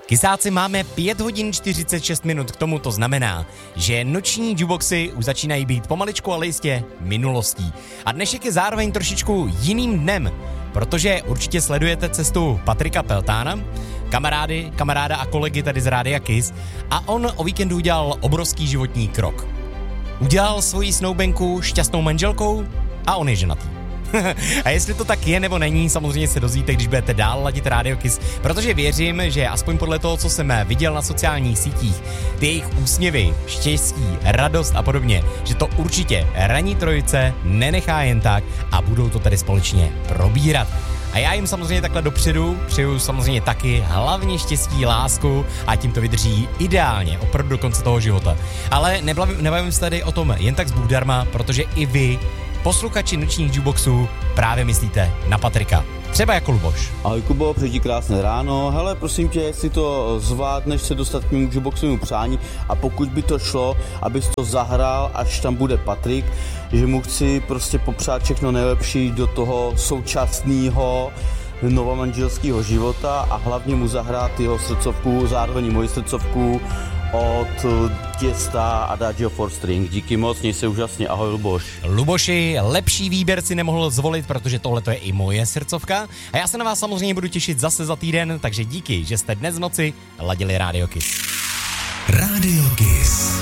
Kysáci, máme 5 hodin 46 minut k tomu, to znamená, že noční jukeboxy už začínají být pomaličku, ale jistě minulostí. A dnešek je zároveň trošičku jiným dnem, protože určitě sledujete cestu Patrika Peltána, kamaráda a kolegy tady z Rádia Kiss, a on o víkendu udělal obrovský životní krok. Udělal svoji snoubenku šťastnou manželkou a on je ženatý. A jestli to tak je nebo není, samozřejmě se dozvíte, když budete dál ladit Radio Kiss, protože věřím, že aspoň podle toho, co jsem viděl na sociálních sítích, ty jejich úsměvy, štěstí, radost a podobně, že to určitě ranní trojice nenechá jen tak a budou to tady společně probírat. A já jim samozřejmě takhle dopředu přeju samozřejmě taky hlavně štěstí, lásku a tím to vydrží ideálně, opravdu do konce toho života. Ale nebavím se tady o tom jen tak zbůdarma, protože i vy, posluchači nočních jukeboxů, právě myslíte na Patrika. Třeba jako Luboš. Ahoj Kubo, přeji ti krásné ráno. Hele, prosím tě, jestli to zvládneš se dostat k mému jukeboxovému přání a pokud by to šlo, abys to zahrál, až tam bude Patrik, že mu chci prostě popřát všechno nejlepší do toho současného novomanželského života a hlavně mu zahrát jeho srdcovku, zároveň moji srdcovku od Těsta a Adagio for String. Díky moc, měj se úžasně, ahoj Luboš. Luboši, lepší výběr si nemohl zvolit, protože tohle je i moje srdcovka a já se na vás samozřejmě budu těšit zase za týden, takže díky, že jste dnes v noci ladili Radio Kiss. Radio Kiss.